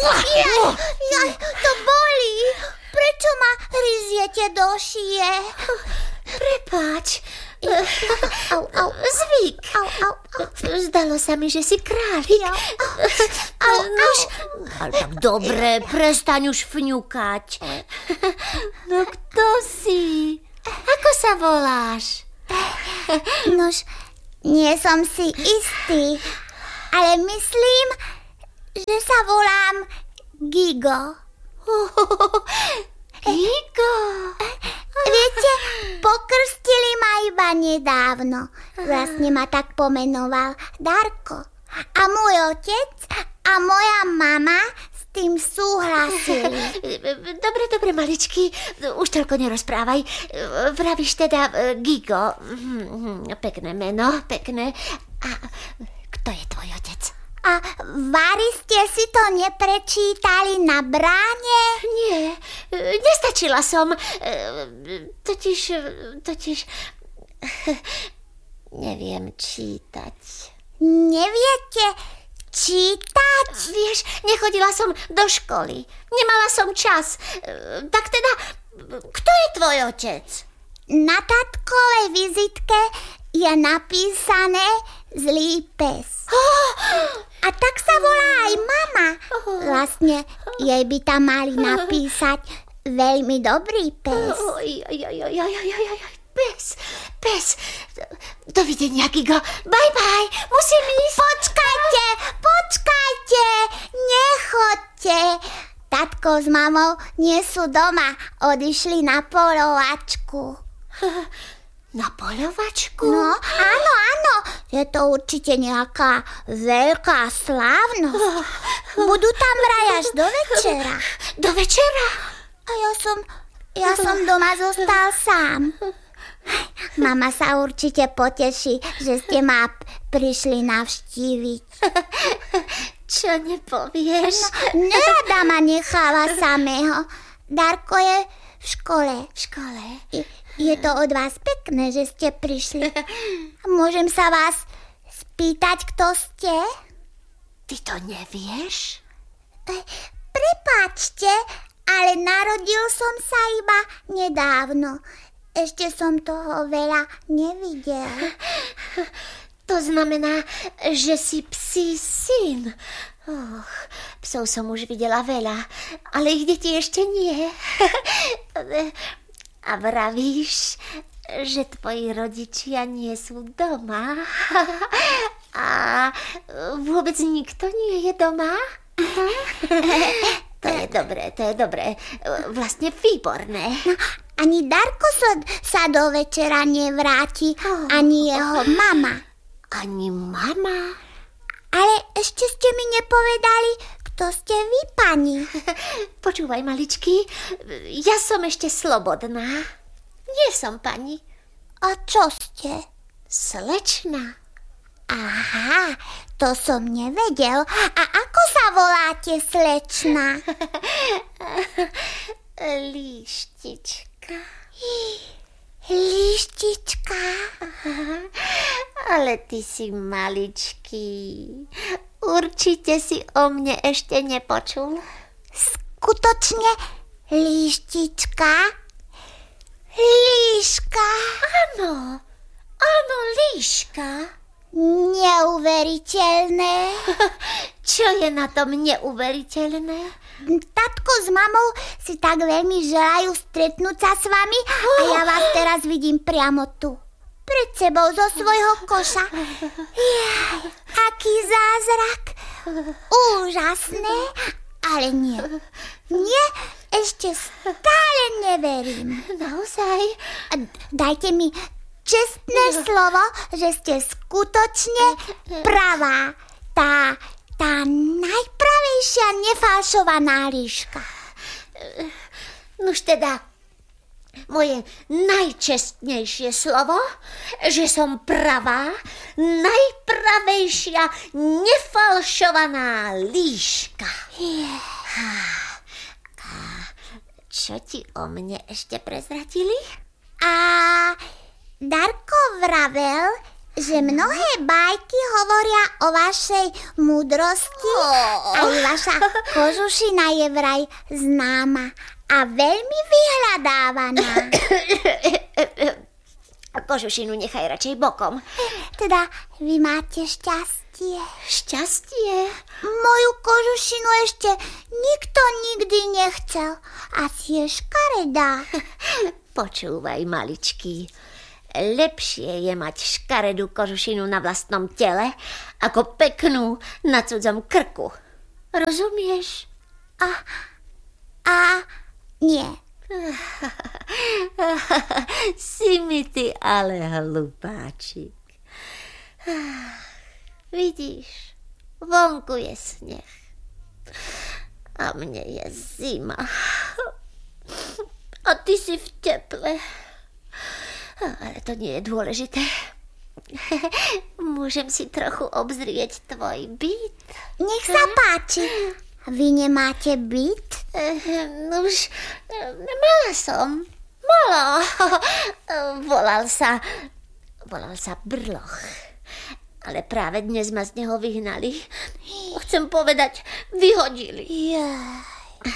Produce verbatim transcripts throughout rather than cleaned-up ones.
Jaj, jaj, to bolí. Prečo ma hryziete do šie? Prepáč. Au, au. Zvyk. Au, au, au. Zdalo sa mi, že si králik. Ja. Au, Nuž, ale tak dobre, prestaň už fňukať. No kto si? Ako sa voláš? Nož, nie som si istý, ale myslím, že sa volám Gigo. Gigo. Viete, pokrstili ma iba nedávno. Vlastne ma tak pomenoval Darko. A môj otec a moja mama s tým súhlasili. Dobre, dobre, maličky, už toľko nerozprávaj. Vravíš teda Gigo. Pekné meno, pekné. A kto je tvoj otec? A Vári ste si to neprečítali na bráne? Nie, nestačila som. Totiž, totiž... Neviem čítať. Neviete čítať? Vieš, nechodila som do školy. Nemala som čas. Tak teda, kto je tvoj otec? Na tatkovej vizitke je napísané zlý pes. A tak sa volá aj mama. Vlastne jej by tam mali napísať veľmi dobrý pes. Oj, oj, oj, oj, oj, oj, oj, oj, pes, pes. Dovidenia, Gigo. Bye, bye. Musím ísť. Počkajte, počkajte, nechoďte. Tatko s mamou nie sú doma, odišli na polovačku. Na poľovačku? No, áno, áno, je to určite nejaká veľká slávnosť. Budú tam vraj až do večera. Do večera? A ja som, ja som doma zostal sám. Mama sa určite poteší, že ste ma p- prišli navštíviť. Čo nepovieš? No, nerada ma necháva samého. Darko je v škole. V škole? Je, je to od vás pekné, že ste prišli. Môžem sa vás spýtať, kto ste? Ty to nevieš? Prepáčte, ale narodil som sa iba nedávno. Ešte som toho veľa nevidel. To znamená, že si psí syn. Och, psov som už videla veľa, ale ich deti ešte nie. A vravíš, že tvoji rodičia nie sú doma? A vôbec nikto nie je doma? To je dobré, to je dobré. Vlastne výborné. No, ani Darko sa, sa do večera nevráti, ani jeho mama. Ani mama? Ale ešte ste mi nepovedali, kto ste vy, pani. Počúvaj, maličky, ja som ešte slobodná. Nie som pani. A čo ste? Slečna. Aha, to som nevedel. A ako sa voláte, slečna? Líštička. Líštička? Ale ty si maličký. Určite si o mne ešte nepočul. Skutočne líštička? Líška? Áno, áno, líška. Neuveriteľné. Čo je na tom neuveriteľné? Tatko s mamou si tak veľmi želajú stretnúť sa s vami a ja vás teraz vidím priamo tu. Pred sebou zo svojho koša. Jaj, aký zázrak. Úžasné, ale nie. Nie, ešte stále neverím. Naozaj? Dajte mi čestné slovo, že ste skutočne pravá. Tá, tá najpravejšia nefalšovaná líška. Nuž teda, moje najčestnejšie slovo, že som pravá, najpravejšia nefalšovaná líška. Yeah. A čo ti o mne ešte prezradili? A Darko vravel, že mnohé bajky hovoria o vašej múdrosti. Oh. Aj vaša kožušina je vraj známa a veľmi vyhľadávaná. Kožušinu nechaj radšej bokom. Teda vy máte šťastie. Šťastie? Moju kožušinu ešte nikto nikdy nechcel. Asi je škaredá. Počúvaj, maličký. Lepšie je mať škaredú kožušinu na vlastnom tele, ako peknú na cudzom krku. Rozumieš? A, a nie. Si mi ty ale hlupáčik. Vidíš, vonku je sneh a mne je zima. A ty si v teple. Ale to nie je dôležité. Môžem si trochu obzrieť tvoj byt? Nech sa páči. Vy nemáte byt? Nuž, mala som. Mala. Volal sa... Volal sa Brloch. Ale práve dnes ma z neho vyhnali. Chcem povedať, vyhodili. Jaj.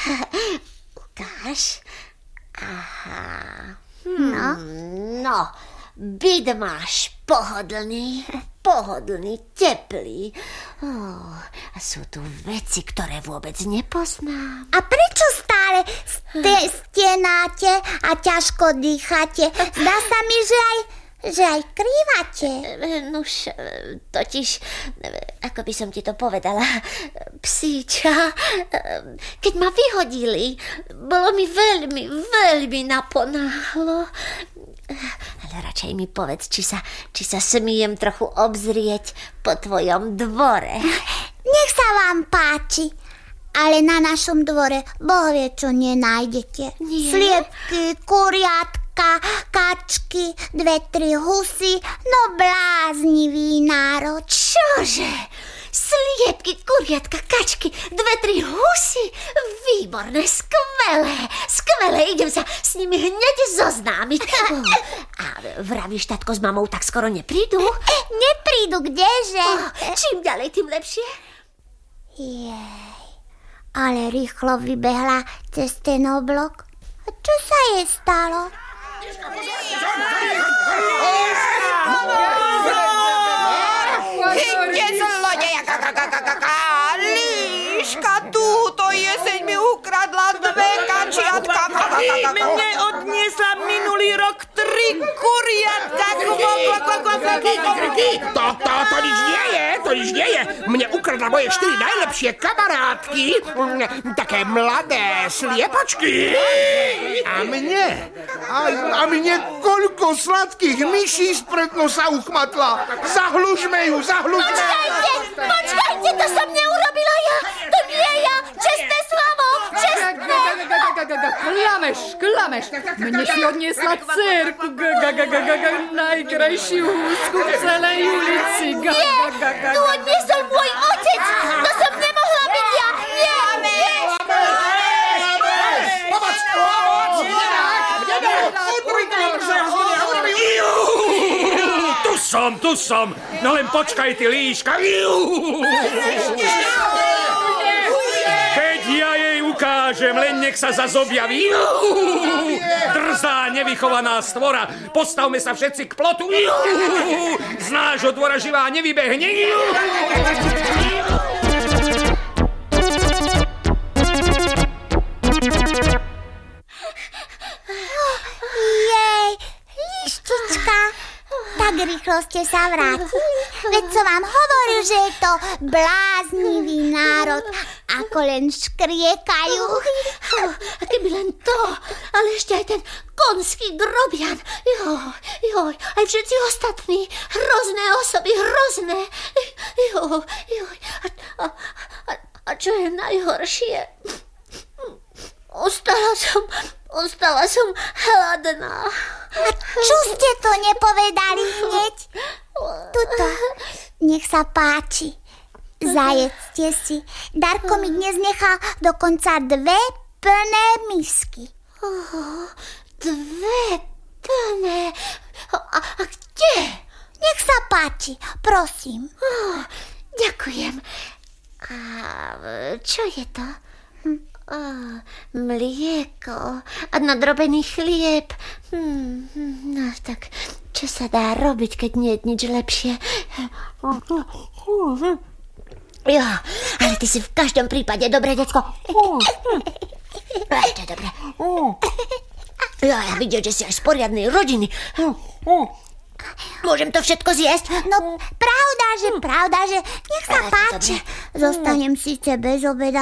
Ukáž. Aha. No? No, byt máš pohodlný, pohodlný, teplý. Oh, a sú tu veci, ktoré vôbec nepoznám. A prečo stále ste, stenáte a ťažko dýchate? Zdá sa mi, že aj, že aj krývate. Nuž, totiž, ako by som ti to povedala, psíča, keď ma vyhodili, bolo mi veľmi, veľmi naponáhlo. Ale radšej mi povedz, či sa, či sa smiem trochu obzrieť po tvojom dvore. Nech sa vám páči, ale na našom dvore Boh vie, čo nenájdete. Nie? Sliepky, kuriatka, kačky, dve, tri husy, no bláznivý národ. Čože? Sliepky, kuriatka, kačky, dve, tri husy. Výborné, skvelé, skvelé, idem sa s nimi hneď zoznámiť. Oh, a vravíš, tatko s mamou tak skoro neprídu? Neprídu, kdeže? Oh, čím ďalej, tým lepšie. Jej, ale rýchlo vybehla cez ten oblok. A čo sa jej stalo? Chyťte zlodeja, Líška túto jeseň mi ukradla dve kačiatka. Mne odniesla minulý rok tri kuriatka. To, to, to nič nie je, to nič nie je. Mne ukradla moje štyri najlepšie kamarátky, také mladé sliepačky. A mne, a, a mne koľko sladkých myší spred nosa uchmatla. Zahlužme ju, zahlužme. Počkajte, počkajte, to som neurobila ja. To nie ja, čestné slovo, čestné. Klameš, klameš. Mne si odniesla dcerku, najkrajšiu húsku v celej ulici. Nie, tu odniesol môj otec, to som nemohla byť ja. Nie, nie. Pomoc, pomoc. Tu som, tu som. No len počkaj, ty líška. Keď ja jej ukážem, len nech sa zas objaví. Drzá, nevychovaná stvora. Postavme sa všetci k plotu. Z nášho dvora živá nevybehne. Jej, Líštička, tak rýchlo ste sa vrátili. Veď som vám hovoril, že je to bláznivý národ, ako len škriekajú. Oh, a keby len to, ale ešte aj ten konský grobian. Joj, joj, aj všetci ostatní. Hrozné osoby, hrozné. Joj, joj. A, a, a, a čo je najhoršie? Ostala som, ostala som hladná. A čo ste to nepovedali hneď? Tuto, nech sa páči. Zajedzte si. Darko mi dnes nechal dokonca dve plné misky. Oh, dve plné. A, a kde? Nech sa páči, prosím. Oh, ďakujem. A čo je to? Hm. Oh, mlieko a nadrobený chlieb. Hm, no tak, čo sa dá robiť, keď nie je nič lepšie? Jo, ale ty si v každom prípade dobré decko. To je dobré. Jo, ja vidím, že si aj z poriadnej rodiny. Môžem to všetko zjesť? No, pravda, že pravda, že nech sa páči. Zostanem síce bez obeda,